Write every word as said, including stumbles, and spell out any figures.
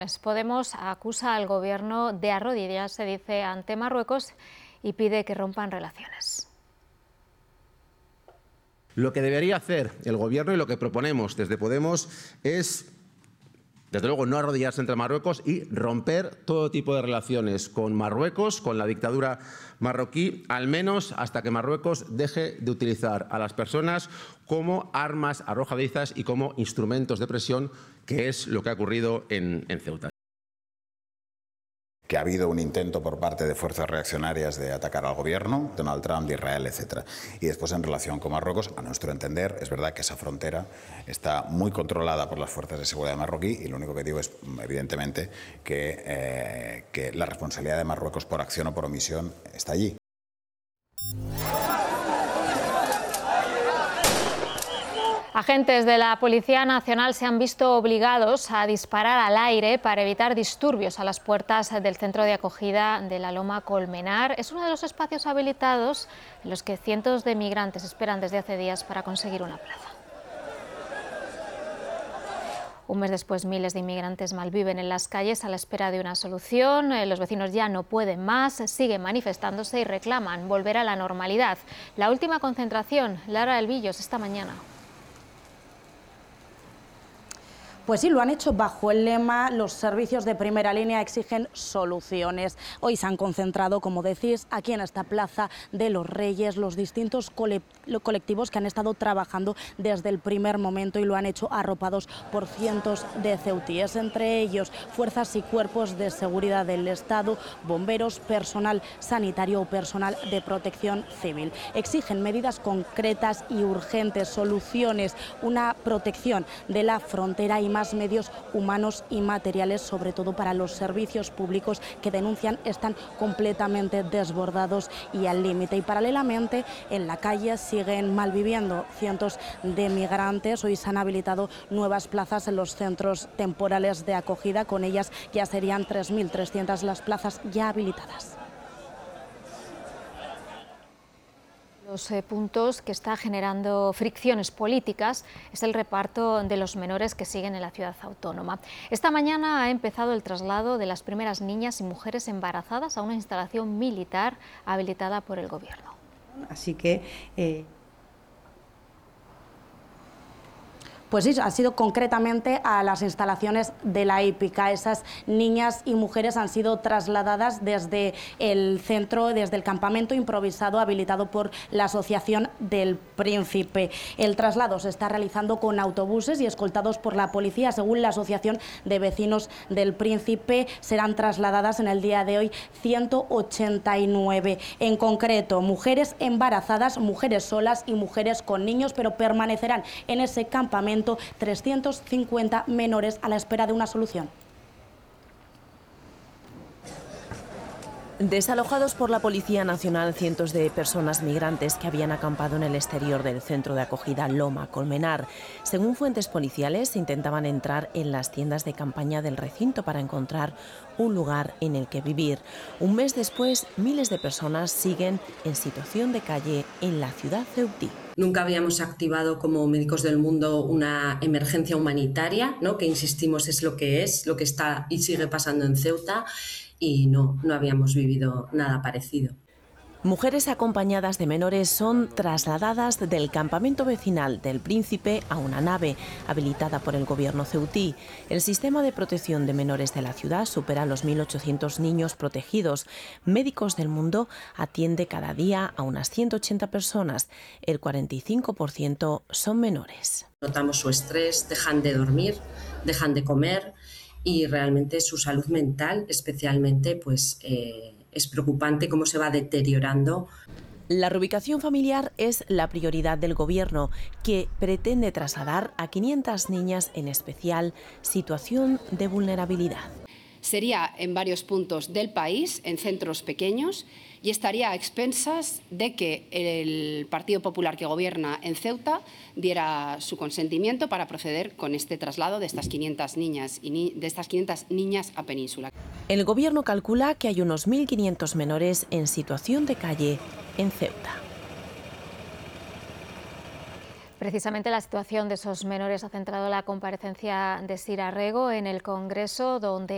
Podemos acusa al gobierno de arrodillarse, dice, ante Marruecos y pide que rompan relaciones. Lo que debería hacer el gobierno y lo que proponemos desde Podemos es, desde luego, no arrodillarse ante Marruecos y romper todo tipo de relaciones con Marruecos, con la dictadura marroquí, al menos hasta que Marruecos deje de utilizar a las personas como armas arrojadizas y como instrumentos de presión, que es lo que ha ocurrido en, en Ceuta. Que ha habido un intento por parte de fuerzas reaccionarias de atacar al gobierno, Donald Trump, de Israel, etcétera. Y después, en relación con Marruecos, a nuestro entender, es verdad que esa frontera está muy controlada por las fuerzas de seguridad marroquí y lo único que digo es, evidentemente, que, eh, que la responsabilidad de Marruecos por acción o por omisión está allí. Agentes de la Policía Nacional se han visto obligados a disparar al aire para evitar disturbios a las puertas del centro de acogida de la Loma Colmenar. Es uno de los espacios habilitados en los que cientos de migrantes esperan desde hace días para conseguir una plaza. Un mes después, miles de inmigrantes malviven en las calles a la espera de una solución. Los vecinos ya no pueden más, siguen manifestándose y reclaman volver a la normalidad. La última concentración, Lara Elvillos, esta mañana. Pues sí, lo han hecho bajo el lema "Los servicios de primera línea exigen soluciones". Hoy se han concentrado, como decís, aquí en esta Plaza de los Reyes, los distintos colectivos que han estado trabajando desde el primer momento y lo han hecho arropados por cientos de ceutíes, entre ellos fuerzas y cuerpos de seguridad del Estado, bomberos, personal sanitario o personal de protección civil. Exigen medidas concretas y urgentes, soluciones, una protección de la frontera y más medios humanos y materiales, sobre todo para los servicios públicos que denuncian están completamente desbordados y al límite. Y paralelamente en la calle siguen malviviendo cientos de migrantes. Hoy se han habilitado nuevas plazas en los centros temporales de acogida, con ellas ya serían tres mil trescientas las plazas ya habilitadas. Los eh, puntos que está generando fricciones políticas es el reparto de los menores que siguen en la ciudad autónoma. Esta mañana ha empezado el traslado de las primeras niñas y mujeres embarazadas a una instalación militar habilitada por el gobierno. Así que... Eh... Pues sí, ha sido concretamente a las instalaciones de la hípica. Esas niñas y mujeres han sido trasladadas desde el centro, desde el campamento improvisado habilitado por la Asociación del Príncipe. El traslado se está realizando con autobuses y escoltados por la policía. Según la Asociación de Vecinos del Príncipe, serán trasladadas en el día de hoy ciento ochenta y nueve. En concreto, mujeres embarazadas, mujeres solas y mujeres con niños, pero permanecerán en ese campamento trescientos cincuenta menores a la espera de una solución. Desalojados por la Policía Nacional, cientos de personas migrantes que habían acampado en el exterior del centro de acogida Loma Colmenar. Según fuentes policiales, intentaban entrar en las tiendas de campaña del recinto para encontrar un lugar en el que vivir. Un mes después, miles de personas siguen en situación de calle en la ciudad ceutí. Nunca habíamos activado como Médicos del Mundo una emergencia humanitaria, ¿no? Que insistimos es lo que es, lo que está y sigue pasando en Ceuta, y no, no habíamos vivido nada parecido. Mujeres acompañadas de menores son trasladadas del campamento vecinal del Príncipe a una nave habilitada por el gobierno ceutí. El sistema de protección de menores de la ciudad supera los mil ochocientos niños protegidos. Médicos del Mundo atiende cada día a unas ciento ochenta personas. El cuarenta y cinco por ciento son menores. Notamos su estrés, dejan de dormir, dejan de comer y realmente su salud mental, especialmente, pues... Eh, es preocupante cómo se va deteriorando. La reubicación familiar es la prioridad del gobierno, que pretende trasladar a quinientas niñas en especial situación de vulnerabilidad. Sería en varios puntos del país, en centros pequeños, y estaría a expensas de que el Partido Popular que gobierna en Ceuta diera su consentimiento para proceder con este traslado de estas quinientas niñas, y ni, de estas quinientas niñas a Península. El gobierno calcula que hay unos mil quinientos menores en situación de calle en Ceuta. Precisamente la situación de esos menores ha centrado la comparecencia de Sira Rego en el Congreso, donde